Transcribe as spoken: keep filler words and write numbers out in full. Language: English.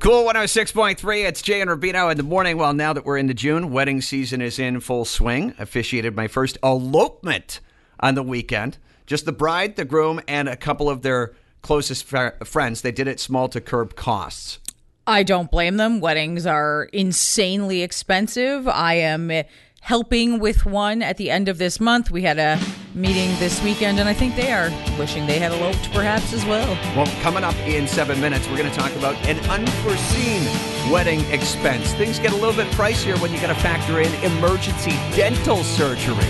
Cool one oh six point three. It's Jay and Rubino in the morning. Well, now that we're into June, wedding season is in full swing. Officiated my first elopement on the weekend. Just the bride, the groom, and a couple of their closest fr- friends. They did it small to curb costs. I don't blame them. Weddings are insanely expensive. I am helping with one at the end of this month. We had a meeting this weekend, and I think they are wishing they had eloped perhaps as well. Well, coming up in seven minutes, we're going to talk about an unforeseen wedding expense. Things get a little bit pricier when you got to factor in emergency dental surgery.